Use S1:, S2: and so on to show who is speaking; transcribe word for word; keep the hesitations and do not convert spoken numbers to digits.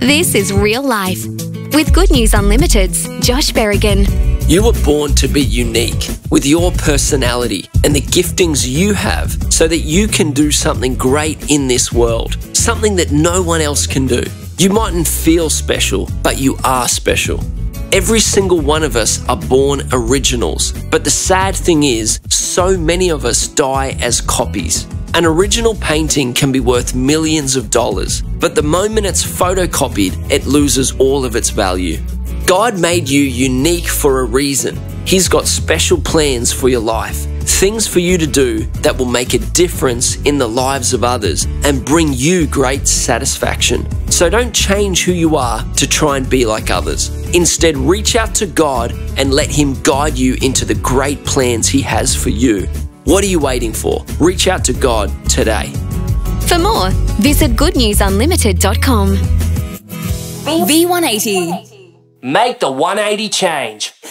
S1: This is Real Life with Good News Unlimited's Josh Berrigan.
S2: You were born to be unique with your personality and the giftings you have so that you can do something great in this world, something that no one else can do. You mightn't feel special, but you are special. Every single one of us are born originals, but the sad thing is, so many of us die as copies. An original painting can be worth millions of dollars, but the moment it's photocopied, it loses all of its value. God made you unique for a reason. He's got special plans for your life, things for you to do that will make a difference in the lives of others and bring you great satisfaction. So don't change who you are to try and be like others. Instead, reach out to God and let Him guide you into the great plans He has for you. What are you waiting for? Reach out to God today.
S1: For more, visit good news unlimited dot com.
S3: V one eighty.
S2: Make the one eighty change.